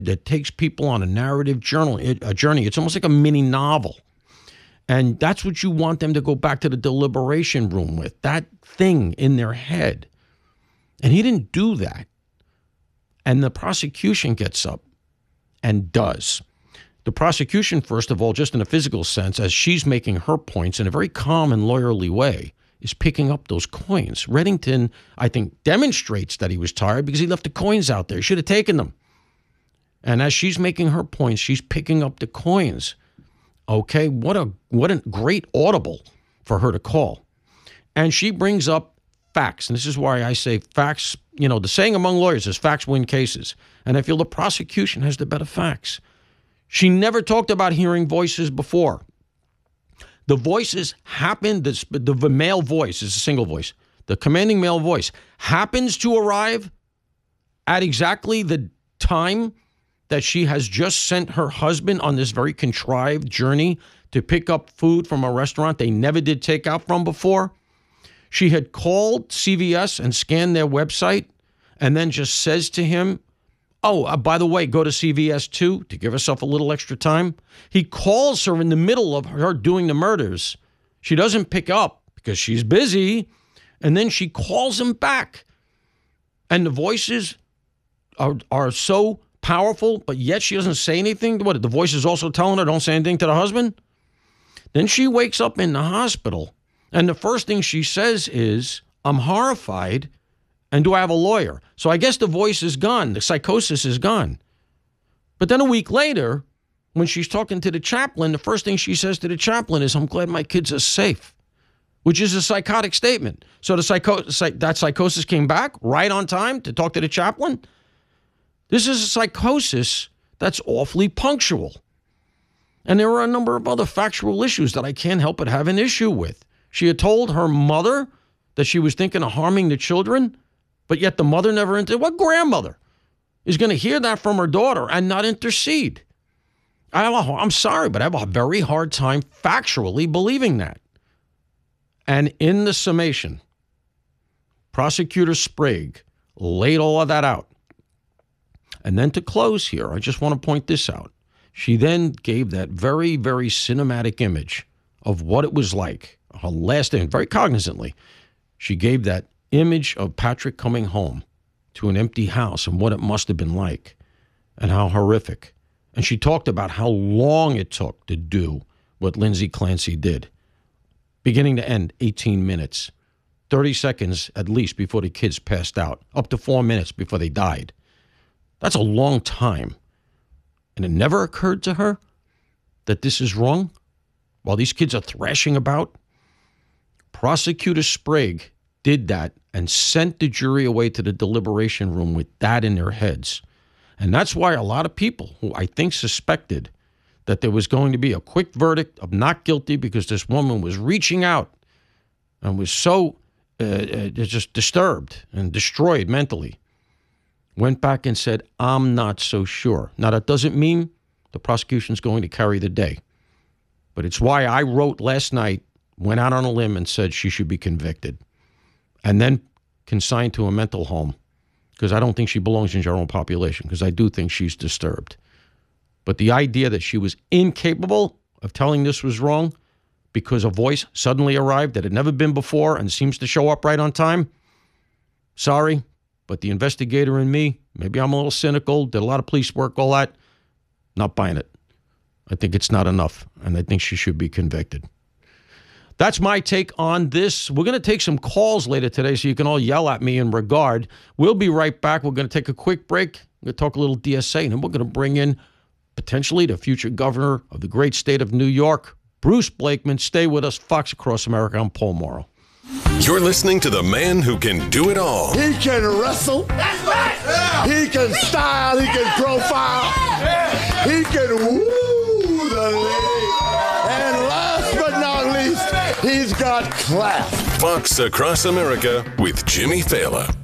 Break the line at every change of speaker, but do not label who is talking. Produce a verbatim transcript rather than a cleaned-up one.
that takes people on a narrative journal, a journey. It's almost like a mini novel. And that's what you want them to go back to the deliberation room with, that thing in their head. And he didn't do that. And the prosecution gets up and does. The prosecution, first of all, just in a physical sense, as she's making her points in a very calm and lawyerly way, is picking up those coins. Reddington, I think, demonstrates that he was tired because he left the coins out there. He should have taken them. And as she's making her points, she's picking up the coins. Okay, what a what a great audible for her to call. And she brings up facts. And this is why I say facts, you know, the saying among lawyers is facts win cases. And I feel the prosecution has the better facts. She never talked about hearing voices before. The voices happen, the, the male voice is a single voice. The commanding male voice happens to arrive at exactly the time that she has just sent her husband on this very contrived journey to pick up food from a restaurant they never did take out from before. She had called C V S and scanned their website and then just says to him, oh, uh, by the way, go to C V S too to give herself a little extra time. He calls her in the middle of her doing the murders. She doesn't pick up because she's busy. And then she calls him back. And the voices are, are so powerful, but yet she doesn't say anything. What, the voice is also telling her don't say anything to the husband? Then she wakes up in the hospital, and the first thing she says is, I'm horrified, and do I have a lawyer? So I guess the voice is gone. The psychosis is gone. But then a week later, when she's talking to the chaplain, the first thing she says to the chaplain is, I'm glad my kids are safe, which is a psychotic statement. So the psycho- that psychosis came back right on time to talk to the chaplain? This is a psychosis that's awfully punctual. And there are a number of other factual issues that I can't help but have an issue with. She had told her mother that she was thinking of harming the children, but yet the mother never inter- What grandmother is going to hear that from her daughter and not intercede? I have a, I'm sorry, but I have a very hard time factually believing that. And in the summation, Prosecutor Sprague laid all of that out. And then to close here, I just want to point this out. She then gave that very, very cinematic image of what it was like. Her last day, very cognizantly, she gave that image of Patrick coming home to an empty house and what it must have been like and how horrific. And she talked about how long it took to do what Lindsay Clancy did. Beginning to end, eighteen minutes. thirty seconds at least before the kids passed out. Up to four minutes before they died. That's a long time. And it never occurred to her that this is wrong while these kids are thrashing about. Prosecutor Sprague did that and sent the jury away to the deliberation room with that in their heads. And that's why a lot of people who I think suspected that there was going to be a quick verdict of not guilty because this woman was reaching out and was so uh, uh, just disturbed and destroyed mentally, went back and said, I'm not so sure. Now, that doesn't mean the prosecution's going to carry the day. But it's why I wrote last night, went out on a limb and said she should be convicted and then consigned to a mental home because I don't think she belongs in general population because I do think she's disturbed. But the idea that she was incapable of telling this was wrong because a voice suddenly arrived that had never been before and seems to show up right on time, sorry. But the investigator in me, maybe I'm a little cynical, did a lot of police work, all that, not buying it. I think it's not enough, and I think she should be convicted. That's my take on this. We're going to take some calls later today so you can all yell at me in regard. We'll be right back. We're going to take a quick break. We're going to talk a little D S A, and then we're going to bring in potentially the future governor of the great state of New York, Bruce Blakeman. Stay with us. Fox Across America. I'm Paul Morrow.
You're listening to the man who can do it all.
He can wrestle. That's right. Yeah. He can style. He can profile. Yeah. He can woo the lady. And last but not least, he's got class.
Fox Across America with Jimmy Fallon.